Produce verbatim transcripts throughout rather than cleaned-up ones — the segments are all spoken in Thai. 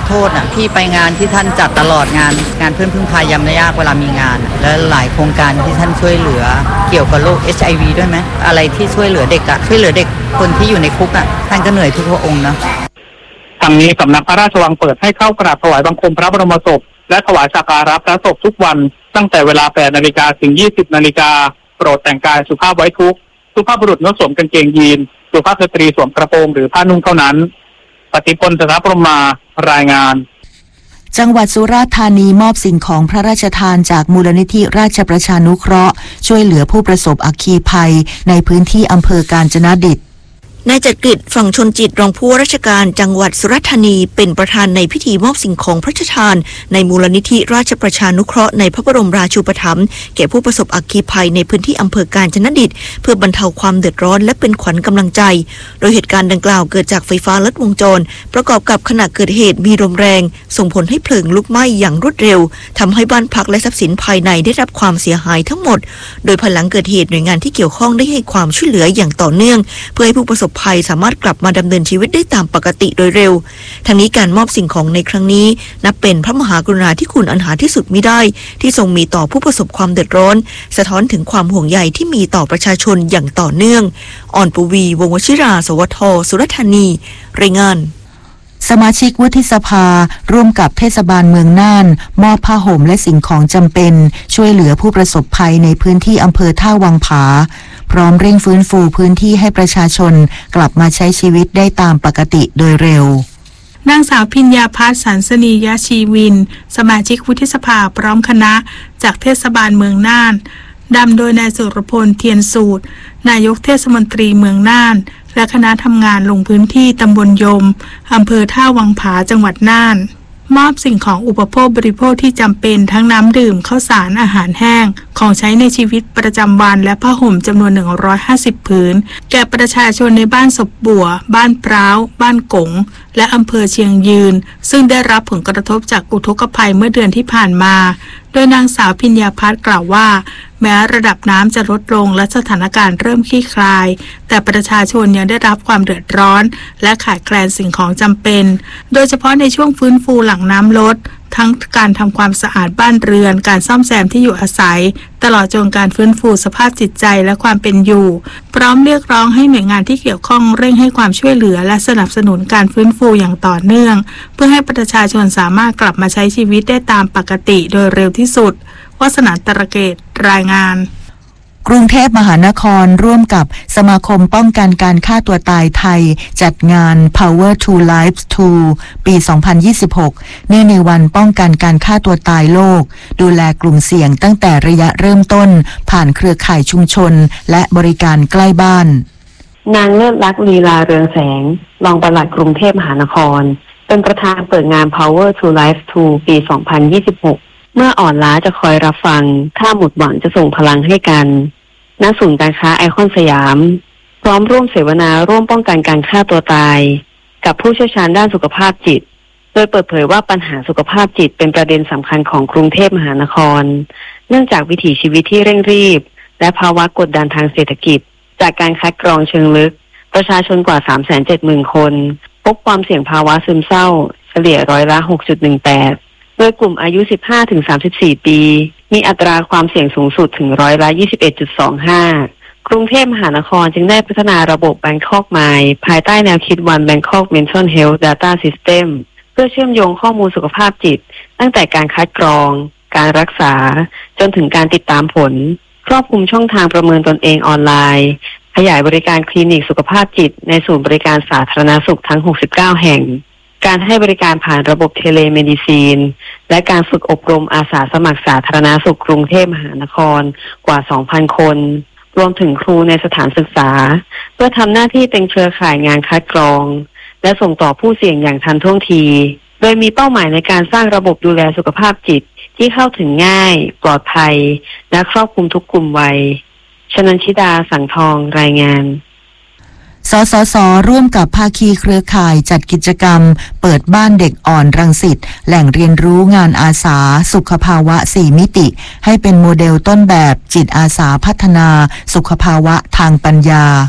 โทษอ่ะที่ไปงานที่ท่านจัดตลอดงานงานเพื่อนพึ่งพายามยากเวลามีงานและหลายโครงการที่ท่านช่วยเหลือเกี่ยวกับโรค เอช ไอ วี ด้วยไหมอะไรที่ช่วยเหลือเด็กอ่ะช่วยเหลือเด็กคนที่อยู่ในคุกอ่ะท่านก็เหนื่อยทุกพระองค์นะทางนี้สำนักพระราชวังเปิดให้เข้ากราบถวายบังคมพระบรมศพและถวายสักการะพระศพทุกวันตั้งแต่เวลา แปดนาฬิกา ถึง ยี่สิบนาฬิกาโปรดแต่งกายสุภาพไว้ทุกข์สุภาพบุรุษงดสวมกางเกงยีนสุภาพสตรีสวมกระโปรงหรือผ้านุ่งเท่านั้นปฏิพล สถาพรหมารายงานจังหวัดสุราษฎร์ธานีมอบสิ่งของพระราชทานจากมูลนิธิราชประชานุเคราะห์ช่วยเหลือผู้ประสบอัคคีภัยในพื้นที่อำเภอกาญจนดิษฐ์นายจักริดฝั่งชนจิตรองผู้ว่าราชการจังหวัดสุราษฎร์ธานีเป็นประธานในพิธีมอบสิ่งของพระราชทานในมูลนิธิราชประชานุเคราะห์ในพระบรมราชูปถัมภ์แก่ผู้ประสบอัคคีภัยในพื้นที่อำเภอกาญจนดิษฐ์เพื่อบรรเทาความเดือดร้อนและเป็นขวัญกำลังใจโดยเหตุการณ์ดังกล่าวเกิดจากไฟฟ้าลัดวงจรประกอบกับขณะเกิดเหตุมีลมแรงส่งผลให้เพลิงลุกไหม้อย่างรวดเร็วทำให้บ้านพักและทรัพย์สินภายในได้รับความเสียหายทั้งหมดโดยภายหลังเกิดเหตุหน่วยงานที่เกี่ยวข้องได้ให้ความช่วยเหลืออย่างต่อเนื่องเพื่อให้ผู้ประสบภัยสามารถกลับมาดำเนินชีวิตได้ตามปกติโดยเร็วทั้งนี้การมอบสิ่งของในครั้งนี้นับเป็นพระมหากรุณาธิคุณอันหาที่สุดมิได้ที่ทรงมีต่อผู้ประสบความเดือดร้อนสะท้อนถึงความห่วงใยที่มีต่อประชาชนอย่างต่อเนื่องอ่อนปวีวงศ์วชิราสวทสุราษฎร์ธานีรายงานสมาชิกวุฒิสภาร่วมกับเทศบาลเมืองน่านมอบผ้าห่มและสิ่งของจำเป็นช่วยเหลือผู้ประสบภัยในพื้นที่อำเภอท่าวังผาพร้อมเร่งฟื้นฟูพื้นที่ให้ประชาชนกลับมาใช้ชีวิตได้ตามปกติโดยเร็วนางสาวพิญญาภัสสันสนียชีวินสมาชิกวุฒิสภาพร้อมคณะจากเทศบาลเมืองน่านนำโดยนายสุรพลเทียนสูตรนายกเทศมนตรีเมืองน่านและคณะทำงานลงพื้นที่ตำบลยมอำเภอท่าวังผาจังหวัดน่านมอบสิ่งของอุปโภคบริโภคที่จำเป็นทั้งน้ำดื่มข้าวสารอาหารแห้งของใช้ในชีวิตประจำวันและผ้าห่มจำนวนหนึ่งร้อยห้าสิบผืนแก่ประชาชนในบ้านศพบัวบ้านพร้าวบ้านกงและอำเภอเชียงยืนซึ่งได้รับผลกระทบจากอุทกภัยเมื่อเดือนที่ผ่านมาโดยนางสาวพิญญาภัสกล่าวว่าแม้ระดับน้ำจะลดลงและสถานการณ์เริ่มคลี่คลายแต่ประชาชนยังได้รับความเดือดร้อนและขาดแคลนสิ่งของจำเป็นโดยเฉพาะในช่วงฟื้นฟูหลังน้ำลดทั้งการทำความสะอาดบ้านเรือนการซ่อมแซมที่อยู่อาศัยตลอดจนการฟื้นฟูสภาพจิตใจและความเป็นอยู่พร้อมเรียกร้องให้หน่วยงานที่เกี่ยวข้องเร่งให้ความช่วยเหลือและสนับสนุนการฟื้นฟูอย่างต่อเนื่องเพื่อให้ประชาชนสามารถกลับมาใช้ชีวิตได้ตามปกติโดยเร็วที่สุดวาสนาตระเกตรายงานกรุงเทพมหานครร่วมกับสมาคมป้องกันการฆ่าตัวตายไทยจัดงาน Power to Lives ทู ปี สองพันยี่สิบหก เนื่องในวันป้องกันการฆ่าตัวตายโลกดูแลกลุ่มเสี่ยงตั้งแต่ระยะเริ่มต้นผ่านเครือข่ายชุมชนและบริการใกล้บ้านนางเลิศลักษณ์ลีลาเรืองแสงรองปลัดกรุงเทพมหานครเป็นประธานเปิดงาน Power to Lives ทู ปี สองพันยี่สิบหก เมื่ออ่อนล้าจะคอยรับฟังถ้าหมดหวังจะส่งพลังให้กันณศูนย์การค้าไอคอนสยามพร้อมร่วมเสวนาร่วมป้องกันการฆ่าตัวตายกับผู้เชี่ยวชาญด้านสุขภาพจิตโดยเปิดเผยว่าปัญหาสุขภาพจิตเป็นประเด็นสำคัญของกรุงเทพมหานครเนื่องจากวิถีชีวิตที่เร่งรีบและภาวะกดดันทางเศรษฐกิจจากการคัดกรองเชิงลึกประชาชนกว่า สามแสนเจ็ดหมื่น คนพบความเสี่ยงภาวะซึมเศร้าเฉลี่ยร้อยละ หกจุดหนึ่งแปด โดยกลุ่มอายุ สิบห้าถึงสามสิบสี่ ปีมีอัตราความเสี่ยงสูงสุดถึงร้อยละ ยี่สิบเอ็ดจุดสองห้า กรุงเทพมหานครจึงได้พัฒนาระบบ Bangkok Mind ภายใต้แนวคิด One Bangkok Mental Health Data System เพื่อเชื่อมโยงข้อมูลสุขภาพจิตตั้งแต่การคัดกรองการรักษาจนถึงการติดตามผลครอบคลุมช่องทางประเมินตนเองออนไลน์ขยายบริการคลินิกสุขภาพจิตในศูนย์บริการสาธารณสุขทั้งหกสิบเก้าแห่งการให้บริการผ่านระบบเทเลเมดิซีนและการฝึกอบรมอาสาสมัครสาธารณสุขกรุงเทพมหานครกว่า สองพัน คนรวมถึงครูในสถานศึกษาเพื่อทำหน้าที่เป็นเครือข่ายงานคัดกรองและส่งต่อผู้เสี่ยงอย่างทันท่วงทีโดยมีเป้าหมายในการสร้างระบบดูแลสุขภาพจิตที่เข้าถึงง่ายปลอดภัยและครอบคลุมทุกกลุ่มวัยชนันชิดาสังทองรายงานสสส.ร่วมกับภาคีเครือข่ายจัดกิจกรรมเปิดบ้านเด็กอ่อนรังสิตแหล่งเรียนรู้งานอาสาสุขภาวะสี่มิติให้เป็นโมเดลต้นแบบจิตอาสาพัฒนาสุขภาวะทางปัญ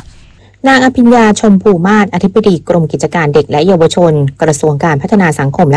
ญานางอภิญญาชมพูมาศอธิบดีกรมกิจการเด็กและเยาวชนกระทรวงการพัฒนาสังคมและ